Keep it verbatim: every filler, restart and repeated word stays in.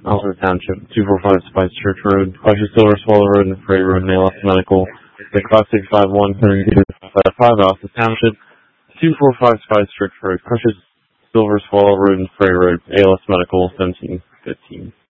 Alfred Township, two forty-five Spice Church Road, Quash Silver Swallow Road, and Frey Road, and A L S Medical, the Class six five one, thirty-two five Alpha Township, two forty-five Spice Church Road, Quash Silver Swallow Road, and Frey Road, A L S Medical, seventeen fifteen.